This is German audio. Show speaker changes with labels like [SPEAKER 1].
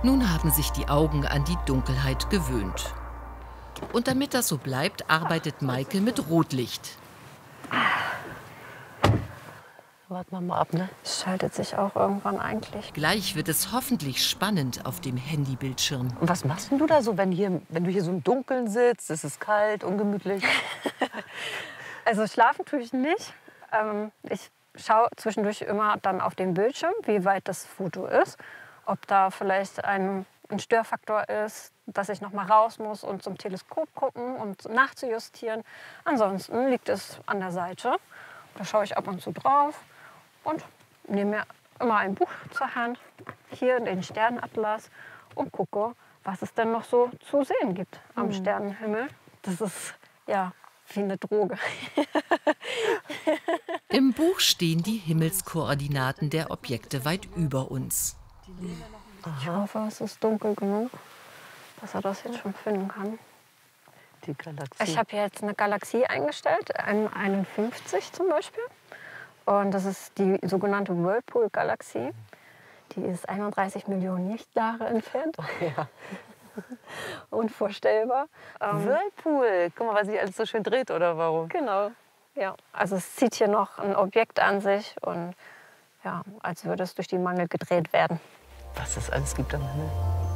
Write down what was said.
[SPEAKER 1] Nun haben sich die Augen an die Dunkelheit gewöhnt. Und damit das so bleibt, arbeitet Maike mit Rotlicht.
[SPEAKER 2] Warten wir mal ab, ne?
[SPEAKER 3] Es schaltet sich auch irgendwann eigentlich.
[SPEAKER 1] Gleich wird es hoffentlich spannend auf dem Handybildschirm.
[SPEAKER 2] Und was machst denn du da so, wenn du hier so im Dunkeln sitzt? Es ist kalt, ungemütlich.
[SPEAKER 3] Also schlafen tue ich nicht. Ich schaue zwischendurch immer dann auf den Bildschirm, wie weit das Foto ist. Ob da vielleicht ein Störfaktor ist, dass ich noch mal raus muss und zum Teleskop gucken und nachzujustieren. Ansonsten liegt es an der Seite. Da schaue ich ab und zu drauf und nehme mir immer ein Buch zur Hand, hier den Sternenatlas, und gucke, was es denn noch so zu sehen gibt am Sternenhimmel. Das ist ja wie eine Droge.
[SPEAKER 1] Im Buch stehen die Himmelskoordinaten der Objekte weit über uns.
[SPEAKER 3] Ich hoffe, es ist dunkel genug, dass er das jetzt schon finden kann.
[SPEAKER 2] Die Galaxie.
[SPEAKER 3] Ich habe jetzt eine Galaxie eingestellt, M51 zum Beispiel. Und das ist die sogenannte Whirlpool-Galaxie. Die ist 31 Millionen Lichtjahre entfernt.
[SPEAKER 2] Ja.
[SPEAKER 3] Unvorstellbar.
[SPEAKER 2] Whirlpool. Guck mal, weil sich alles so schön dreht, oder warum?
[SPEAKER 3] Genau. Ja. Also es zieht hier noch ein Objekt an sich und ja, als würde es durch die Mangel gedreht werden.
[SPEAKER 2] Was es alles gibt am Himmel.